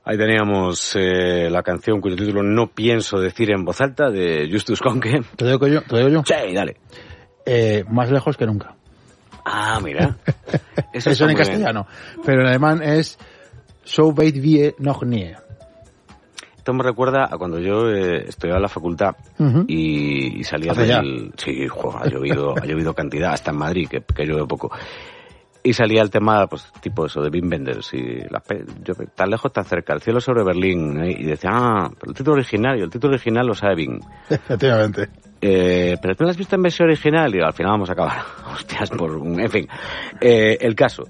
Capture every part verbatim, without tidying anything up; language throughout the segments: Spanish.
Ahí teníamos eh, la canción cuyo título no pienso decir en voz alta, de Justus Conke. ¿Te lo digo yo? ¿Te lo digo yo? Sí, dale. Eh, más lejos que nunca. Ah, mira. Eso, Eso en castellano. Bien. Pero en alemán es So weit wie noch nie. Esto me recuerda a cuando yo eh, estudiaba en la facultad uh-huh. y, y salía ¿Hace del... Ya? Sí, jo, ha llovido, ha llovido cantidad, hasta en Madrid, que, que llueve poco. Y salía el tema, pues, tipo eso, de Wim Wenders, y la, yo, tan lejos, tan cerca, el cielo sobre Berlín, ¿eh? Y decía, ah, pero el título original, y el título original lo sabe Wim. Efectivamente. Eh, pero tú lo has visto en versión original, y al final vamos a acabar, hostias, por un... En fin, eh, el caso,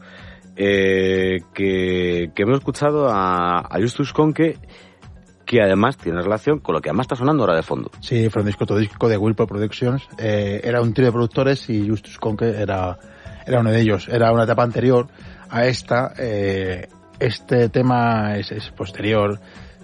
eh, que, que hemos escuchado a, a Justus Conke, que además tiene relación con lo que además está sonando ahora de fondo. Sí, fue un disco, todo disco de Whirlpool Productions, eh, era un trío de productores y Justus Conke era... Era uno de ellos, era una etapa anterior a esta, eh, este tema es, es posterior,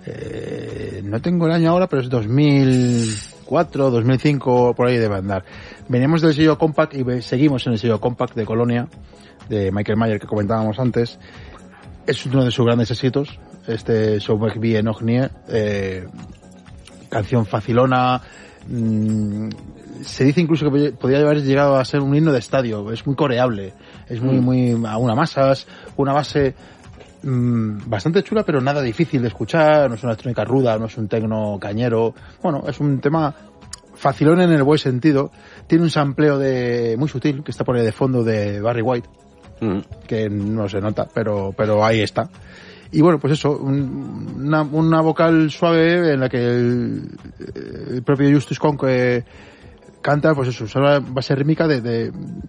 eh, no tengo el año ahora, pero es dos mil cuatro, dos mil cinco, por ahí debe andar. Veníamos del sello Compact y seguimos en el sello Compact de Colonia, de Michael Mayer, que comentábamos antes. Es uno de sus grandes éxitos, este So weit wie noch nie, eh, canción facilona, mmm, se dice incluso que podría haber llegado a ser un himno de estadio, es muy coreable, es muy, muy, a una masas, una base mmm, bastante chula, pero nada difícil de escuchar, no es una electrónica ruda, no es un tecno cañero, bueno, es un tema facilón en el buen sentido, tiene un sampleo de, muy sutil, que está por ahí de fondo de Barry White, mm. que no se nota, pero, pero ahí está. Y bueno, pues eso, un, una, una vocal suave en la que el, el propio Justus Conke canta, pues eso, una base rítmica de, de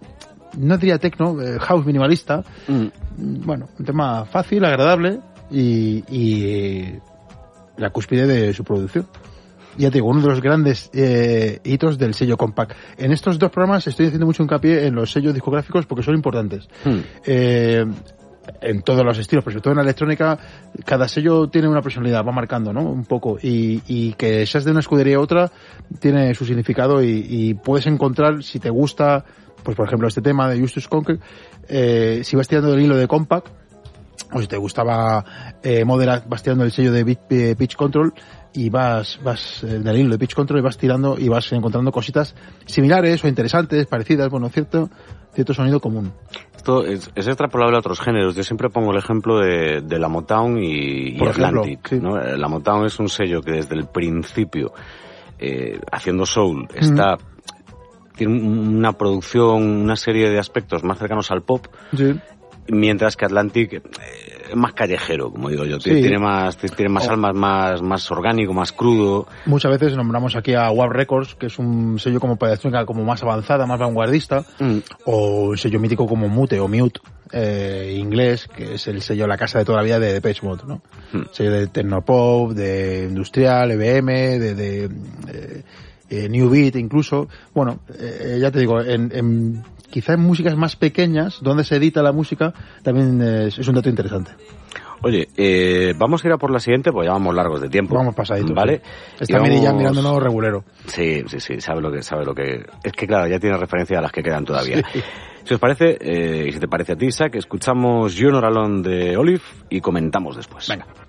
no diría techno, eh, house minimalista. Mm. Bueno, un tema fácil, agradable y, y la cúspide de su producción. Ya te digo, uno de los grandes eh, hitos del sello Compact. En estos dos programas estoy haciendo mucho hincapié en los sellos discográficos porque son importantes. Mm. Eh, en todos los estilos, pero sobre todo en la electrónica, cada sello tiene una personalidad, va marcando, ¿no? Un poco, y, y que seas de una escudería a otra tiene su significado y, y puedes encontrar, si te gusta, pues por ejemplo este tema de Justus Conke, eh, si vas tirando del hilo de Compact, o si te gustaba eh, Moderat, vas tirando el sello de Beat, eh, Pitch Control y vas, vas eh, del hilo de Pitch Control y vas tirando y vas encontrando cositas similares o interesantes, parecidas, bueno, cierto, cierto sonido común. Esto es, es extrapolable a otros géneros. Yo siempre pongo el ejemplo de, de la Motown y, y Atlantic, sí. ¿no? La Motown es un sello que desde el principio, eh, haciendo soul, está, mm. tiene una producción, una serie de aspectos más cercanos al pop, sí. Mientras que Atlantic eh, es más callejero, como digo yo, sí. tiene más tiene más oh. almas, más más orgánico, más crudo. Muchas veces nombramos aquí a W A V Records, que es un sello como electrónica como más avanzada, más vanguardista, mm. o el sello mítico como Mute o Mute, eh, inglés, que es el sello, la casa de toda la vida de Depeche Mode, ¿no? Mm. Sello de Tecnopop, de industrial, E B M, de, de, de eh, New Beat incluso. Bueno, eh, ya te digo, en, en quizá en músicas más pequeñas, donde se edita la música, también es, es un dato interesante. Oye, eh, vamos a ir a por la siguiente, pues ya vamos largos de tiempo. Vamos pasaditos. ¿Vale? Sí. Está vamos... Mirilla mirándonos regulero. Sí, sí, sí, sabe lo que, sabe lo que... Es que claro, ya tiene referencia a las que quedan todavía. Sí. Si os parece, eh, y si te parece a ti, Isaac, escuchamos You're Not Alone de Olive y comentamos después. Venga.